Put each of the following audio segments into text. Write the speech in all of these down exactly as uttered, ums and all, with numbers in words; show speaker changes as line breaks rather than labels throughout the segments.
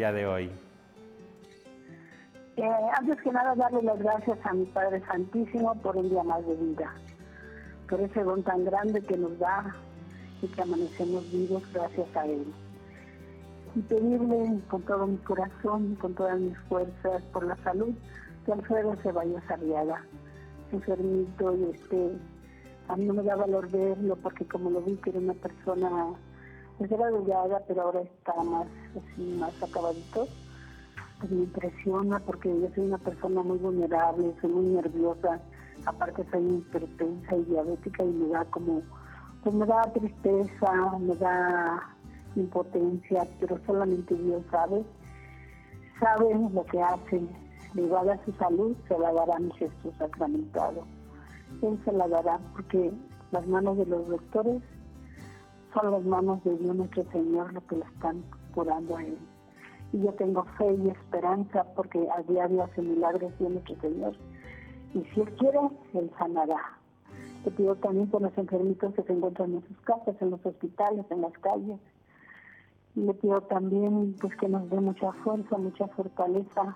día de hoy?
Eh, antes que nada, darle las gracias a mi Padre Santísimo por un día más de vida, por ese don tan grande que nos da y que amanecemos vivos gracias a Él. Y pedirle con todo mi corazón, con todas mis fuerzas, por la salud de Alfredo Ceballos Arriaga, enfermito, y este, a mí no me da valor verlo porque como lo vi que era una persona, pues era delgada, pero ahora está más, así, más acabadito. Pues me impresiona porque yo soy una persona muy vulnerable, soy muy nerviosa, aparte soy hipertensa y diabética y me da como, pues me da tristeza, me da impotencia, pero solamente Dios sabe, sabe lo que hace, le va a dar su salud, se la dará a mi Jesús sacramentado, Él se la dará porque las manos de los doctores son las manos de Dios nuestro Señor lo que le están curando a Él. Y yo tengo fe y esperanza porque a diario hace milagros Dios nuestro Señor. Y si Él quiere, Él sanará. Te pido también por los enfermitos que se encuentran en sus casas, en los hospitales, en las calles. Y le pido también pues que nos dé mucha fuerza, mucha fortaleza,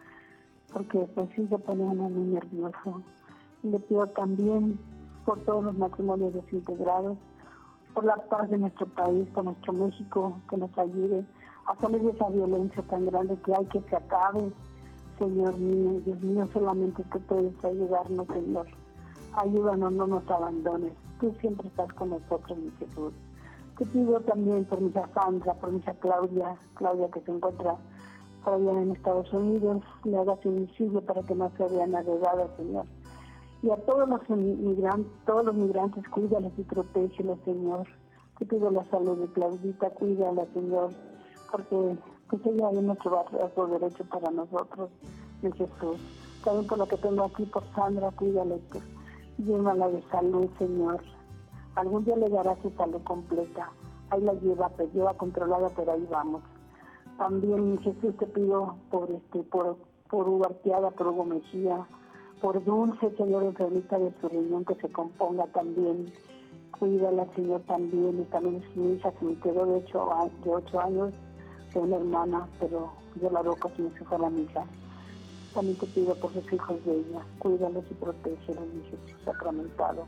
porque pues sí se pone uno muy nervioso. Y le pido también por todos los matrimonios desintegrados, por la paz de nuestro país, por nuestro México, que nos ayude a salir de esa violencia tan grande que hay, que se acabe. Señor mío, Dios mío, solamente tú puedes ayudarnos, Señor. Ayúdanos, no nos abandones. Tú siempre estás con nosotros, mi Jesús. Te pido también por mi hija Sandra, por mi hija Claudia, Claudia que se encuentra por allá en Estados Unidos, le hagas invisible para que no se vea navegada, Señor. Y a todos los migrantes, todos los migrantes, cuídalos y protégelos, Señor. Te pido la salud de Claudita, cuídala, Señor, porque pues ella es nuestro brazo derecho para nosotros, mi Jesús. También por lo que tengo aquí, por Sandra, cuídala, pues, llévala de salud, Señor. Algún día le dará su salud completa. Ahí la lleva, pues lleva controlada, pero ahí vamos. También, mi Jesús, te pido por este, por, por Hugo Arteaga, por Hugo Mejía, por Dulce, Señor, enfermita de su riñón, que se componga también. Cuídala, Señor, también. Y también mi hija se me quedó de ocho, de ocho años, de una hermana, pero yo la veo como si fuera mi hija. También te pido por los hijos de ella. Cuídalos y protégelos, mi Jesús sacramentado.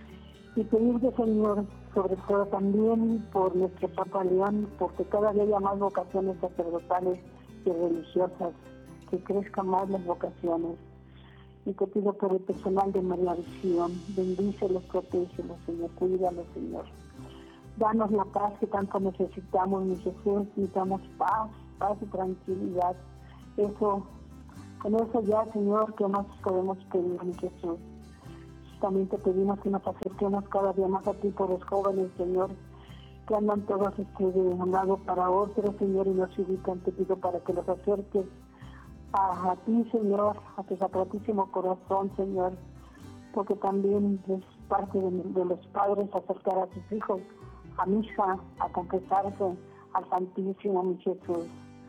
Y pedirte, Señor, sobre todo también por nuestro Papa León, porque cada día haya más vocaciones sacerdotales y religiosas, que crezcan más las vocaciones. Y te pido por el personal de María Visión, bendícelos, protégelos, Señor, cuídalos, Señor. Danos la paz que tanto necesitamos, mi Jesús, necesitamos paz, paz y tranquilidad. Eso, con eso ya, Señor, ¿qué más podemos pedir, mi Jesús? También te pedimos que nos acerquemos cada día más a ti por los jóvenes, Señor, que andan todos este, de un lado para otro, Señor, y nos ubican. Te pido para que los acerques a, a ti, Señor, a tu sacratísimo corazón, Señor, porque también es parte de, de los padres acercar a sus hijos a misa, a confesarse al Santísimo, mi Jesús.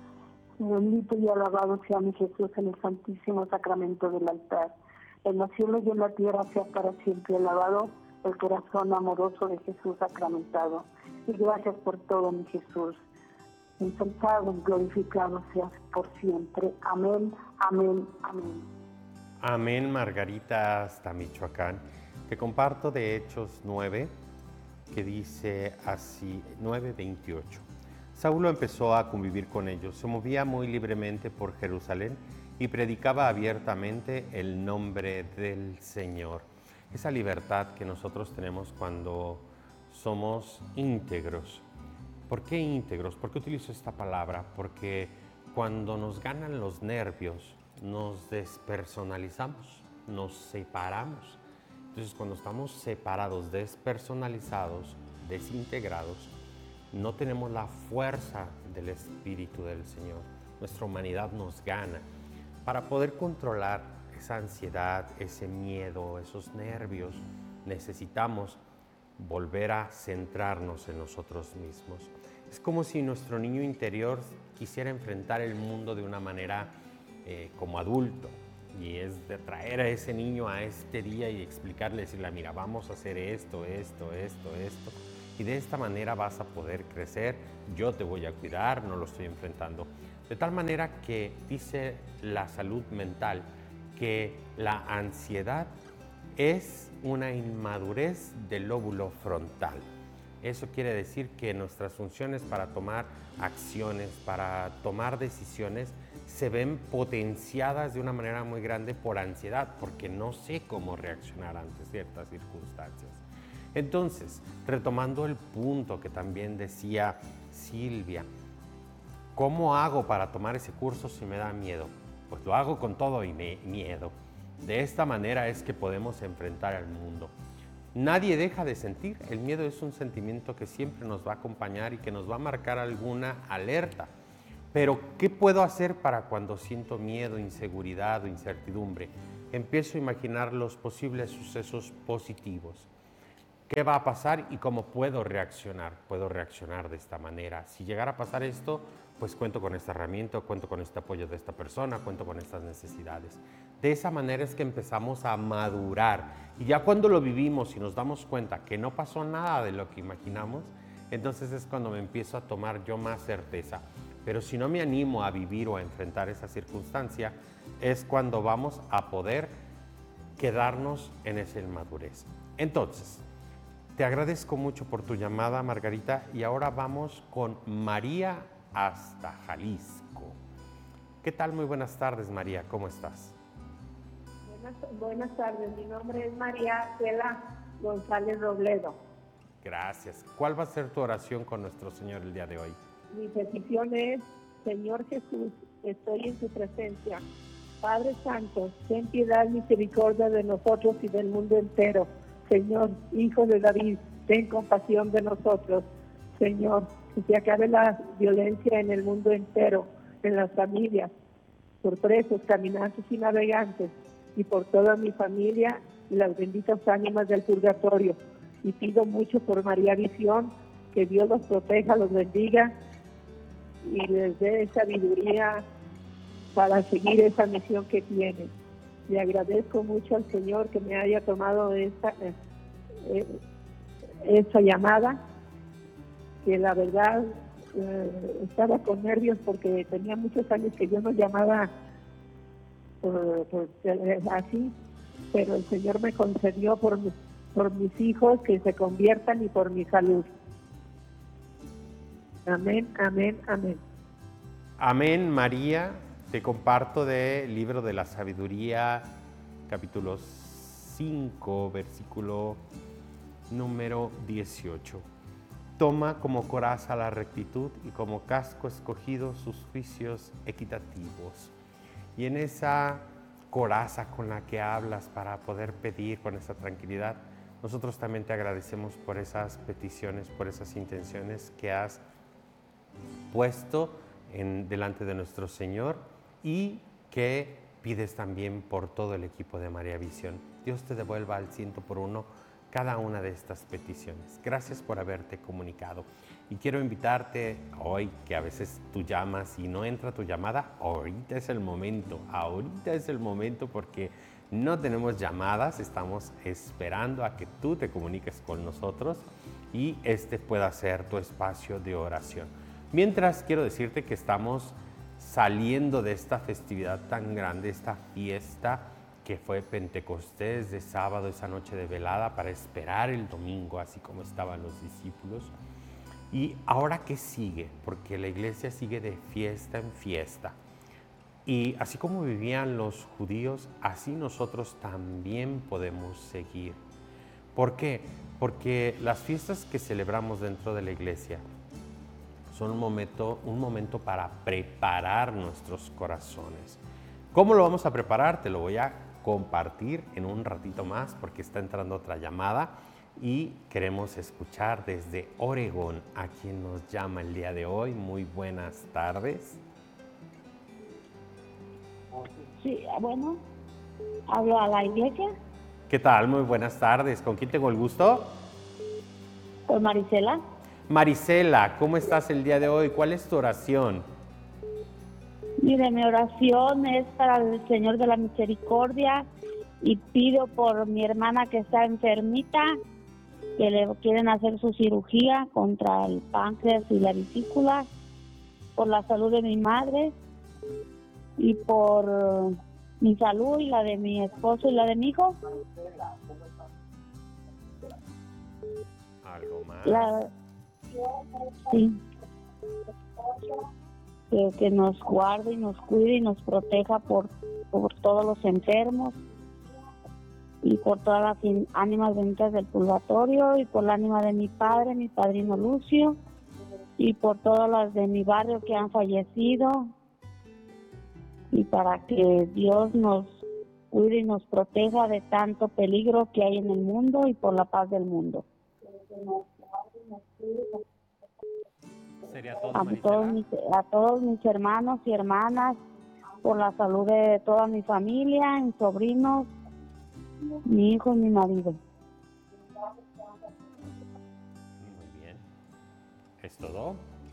Bendito y alabado sea mi Jesús en el Santísimo Sacramento del altar. En los cielos y en la tierra sea para siempre alabado el corazón amoroso de Jesús sacramentado. Y gracias por todo, mi Jesús. Ensalzado y glorificado seas por siempre. Amén, amén, amén.
Amén, Margarita, hasta Michoacán. Te comparto de Hechos nueve, que dice así, nueve veintiocho. Saulo empezó a convivir con ellos, se movía muy libremente por Jerusalén y predicaba abiertamente el nombre del Señor. Esa libertad que nosotros tenemos cuando somos íntegros. ¿Por qué íntegros? ¿Por qué utilizo esta palabra? Porque cuando nos ganan los nervios, nos despersonalizamos, nos separamos. Entonces, cuando estamos separados, despersonalizados, desintegrados, no tenemos la fuerza del Espíritu del Señor. Nuestra humanidad nos gana. Para poder controlar esa ansiedad, ese miedo, esos nervios, necesitamos volver a centrarnos en nosotros mismos. Es como si nuestro niño interior quisiera enfrentar el mundo de una manera eh, como adulto, y es de traer a ese niño a este día y explicarle, decirle, mira, vamos a hacer esto, esto, esto, esto, y de esta manera vas a poder crecer, yo te voy a cuidar, no lo estoy enfrentando. De tal manera que dice la salud mental que la ansiedad es una inmadurez del lóbulo frontal. Eso quiere decir que nuestras funciones para tomar acciones, para tomar decisiones, se ven potenciadas de una manera muy grande por ansiedad, porque no sé cómo reaccionar ante ciertas circunstancias. Entonces, retomando el punto que también decía Silvia, ¿cómo hago para tomar ese curso si me da miedo? Pues lo hago con todo y miedo. De esta manera es que podemos enfrentar al mundo. Nadie deja de sentir. El miedo es un sentimiento que siempre nos va a acompañar y que nos va a marcar alguna alerta. Pero, ¿qué puedo hacer para cuando siento miedo, inseguridad o incertidumbre? Empiezo a imaginar los posibles sucesos positivos. ¿Qué va a pasar y cómo puedo reaccionar? Puedo reaccionar de esta manera. Si llegara a pasar esto, pues cuento con esta herramienta, cuento con este apoyo de esta persona, cuento con estas necesidades. De esa manera es que empezamos a madurar. Y ya cuando lo vivimos y nos damos cuenta que no pasó nada de lo que imaginamos, entonces es cuando me empiezo a tomar yo más certeza. Pero si no me animo a vivir o a enfrentar esa circunstancia, es cuando vamos a poder quedarnos en esa inmadurez. Entonces, te agradezco mucho por tu llamada, Margarita, y ahora vamos con María hasta Jalisco. ¿Qué tal? Muy buenas tardes, María, ¿cómo estás?
Buenas, buenas tardes, mi nombre es María Cela González Robledo.
Gracias. ¿Cuál va a ser tu oración con nuestro Señor el día de hoy?
Mi petición es, Señor Jesús, estoy en tu presencia. Padre Santo, ten piedad y misericordia de nosotros y del mundo entero. Señor, Hijo de David, ten compasión de nosotros. Señor, que se acabe la violencia en el mundo entero, en las familias, por presos, caminantes y navegantes, y por toda mi familia y las benditas ánimas del purgatorio. Y pido mucho por María Visión, que Dios los proteja, los bendiga y les dé sabiduría para seguir esa misión que tienen. Le agradezco mucho al Señor que me haya tomado esta, eh, esta llamada, que la verdad eh, estaba con nervios porque tenía muchos años que yo no llamaba por, por, así, pero el Señor me concedió por, por mis hijos que se conviertan y por mi salud. Amén, amén, amén.
Amén, María. Te comparto del libro de la sabiduría, capítulo cinco, versículo número dieciocho. Toma como coraza la rectitud y como casco escogido sus juicios equitativos. Y en esa coraza con la que hablas para poder pedir con esa tranquilidad, nosotros también te agradecemos por esas peticiones, por esas intenciones que has puesto en, delante de nuestro Señor y que pides también por todo el equipo de María Visión. Dios te devuelva al ciento por uno cada una de estas peticiones. Gracias por haberte comunicado. Y quiero invitarte hoy, que a veces tú llamas y no entra tu llamada, ahorita es el momento, ahorita es el momento porque no tenemos llamadas, estamos esperando a que tú te comuniques con nosotros y este pueda ser tu espacio de oración. Mientras, quiero decirte que estamos saliendo de esta festividad tan grande, esta fiesta que fue Pentecostés de sábado, esa noche de velada para esperar el domingo, así como estaban los discípulos. Y ahora, ¿qué sigue? Porque la iglesia sigue de fiesta en fiesta. Y así como vivían los judíos, así nosotros también podemos seguir. ¿Por qué? Porque las fiestas que celebramos dentro de la iglesia son un momento, un momento para preparar nuestros corazones. ¿Cómo lo vamos a preparar? Te lo voy a compartir en un ratito más porque está entrando otra llamada y queremos escuchar desde Oregón a quien nos llama el día de hoy. Muy buenas tardes.
Sí, bueno, hablo a la iglesia.
¿Qué tal? Muy buenas tardes. ¿Con quién tengo el gusto?
Con Marisela.
Marisela, ¿cómo estás el día de hoy? ¿Cuál es tu oración?
Mire, mi oración es para el Señor de la Misericordia y pido por mi hermana que está enfermita, que le quieren hacer su cirugía contra el páncreas y la vesícula,
por la salud de mi madre y por uh, mi salud y la de mi esposo y la de mi hijo.
¿Algo más?
La, sí. Que, que nos guarde y nos cuide y nos proteja por, por todos los enfermos y por todas las in, ánimas benditas del purgatorio y por la ánima de mi padre, mi padrino Lucio, y por todas las de mi barrio que han fallecido, y para que Dios nos cuide y nos proteja de tanto peligro que hay en el mundo y por la paz del mundo.
¿Sería todo,
A todos, mis, a todos mis hermanos y hermanas, por la salud de toda mi familia, mis sobrinos, mi hijo y mi marido.
Muy bien. ¿Es todo?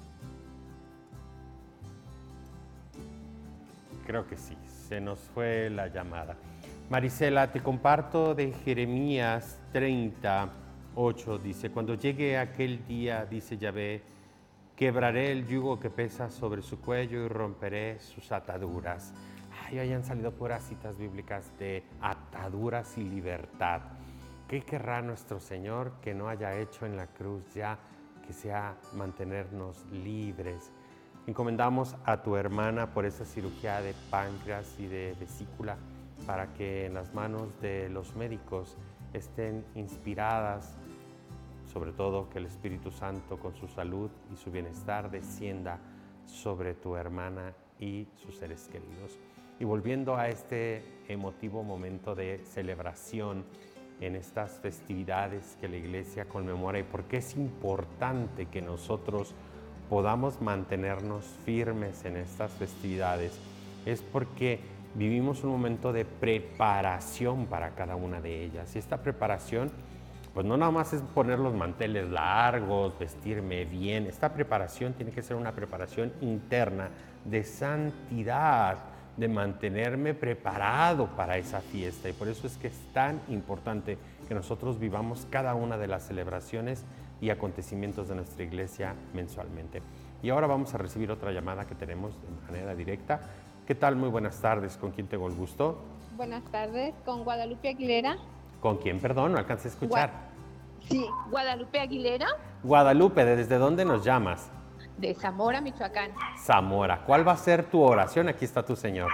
Creo que sí, se nos fue la llamada. Marisela, te comparto de Jeremías treinta, ocho, dice, cuando llegue aquel día, dice Yahvé, quebraré el yugo que pesa sobre su cuello y romperé sus ataduras. Ay, hayan salido puras citas bíblicas de ataduras y libertad. ¿Qué querrá nuestro Señor que no haya hecho en la cruz ya, que sea mantenernos libres? Encomendamos a tu hermana por esa cirugía de páncreas y de vesícula para que en las manos de los médicos estén inspiradas, sobre todo que el Espíritu Santo con su salud y su bienestar descienda sobre tu hermana y sus seres queridos. Y volviendo a este emotivo momento de celebración en estas festividades que la Iglesia conmemora y por qué es importante que nosotros podamos mantenernos firmes en estas festividades, es porque vivimos un momento de preparación para cada una de ellas. Y esta preparación, pues no nada más es poner los manteles largos, vestirme bien. Esta preparación tiene que ser una preparación interna de santidad, de mantenerme preparado para esa fiesta. Y por eso es que es tan importante que nosotros vivamos cada una de las celebraciones y acontecimientos de nuestra iglesia mensualmente. Y ahora vamos a recibir otra llamada que tenemos de manera directa. ¿Qué tal? Muy buenas tardes. ¿Con quién tengo el gusto?
Buenas tardes, con Guadalupe Aguilera.
¿Con quién? Perdón, no alcancé a escuchar.
Gua sí, Guadalupe Aguilera.
Guadalupe, ¿desde dónde nos llamas?
De Zamora, Michoacán.
Zamora. ¿Cuál va a ser tu oración? Aquí está tu Señor.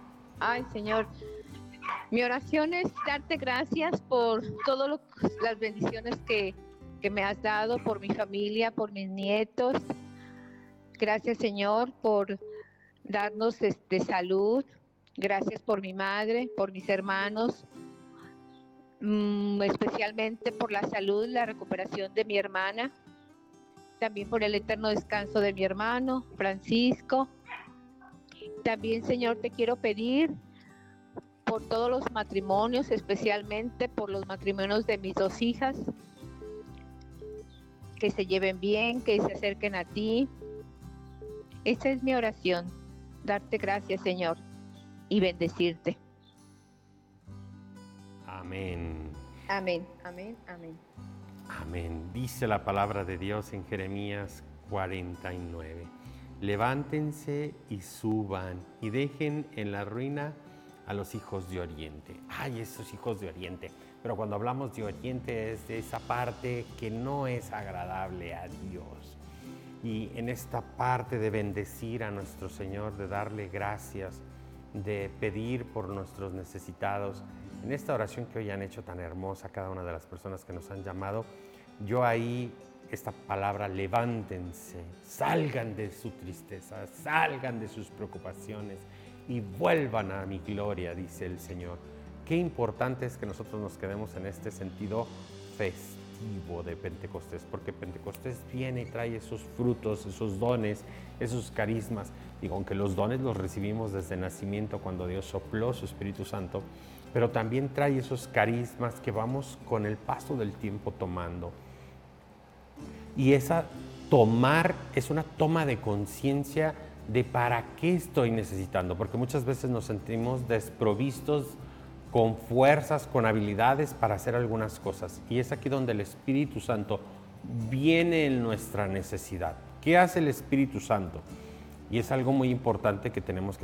Ay, Señor. Mi oración es darte gracias por todas las bendiciones que, que me has dado, por mi familia, por mis nietos. Gracias, Señor, por darnos este, salud. Gracias por mi madre, por mis hermanos, mmm, especialmente por la salud, la recuperación de mi hermana. También por el eterno descanso de mi hermano, Francisco. También, Señor, te quiero pedir por todos los matrimonios, especialmente por los matrimonios de mis dos hijas, que se lleven bien, que se acerquen a ti. Esa es mi oración, darte gracias, Señor, y bendecirte.
Amén.
Amén, amén, amén.
Amén. Dice la palabra de Dios en Jeremías cuarenta y nueve. Levántense y suban y dejen en la ruina a los hijos de Oriente. Ay, esos hijos de Oriente. Pero cuando hablamos de Oriente es de esa parte que no es agradable a Dios. Y en esta parte de bendecir a nuestro Señor, de darle gracias, de pedir por nuestros necesitados, en esta oración que hoy han hecho tan hermosa cada una de las personas que nos han llamado, yo ahí, esta palabra, levántense, salgan de su tristeza, salgan de sus preocupaciones y vuelvan a mi gloria, dice el Señor. Qué importante es que nosotros nos quedemos en este sentido festivo de Pentecostés, porque Pentecostés viene y trae esos frutos, esos dones, esos carismas. Digo, aunque los dones los recibimos desde nacimiento cuando Dios sopló su Espíritu Santo, pero también trae esos carismas que vamos con el paso del tiempo tomando. Y esa tomar es una toma de conciencia de para qué estoy necesitando, porque muchas veces nos sentimos desprovistos con fuerzas, con habilidades para hacer algunas cosas. Y es aquí donde el Espíritu Santo viene en nuestra necesidad. ¿Qué hace el Espíritu Santo? Y es algo muy importante que tenemos que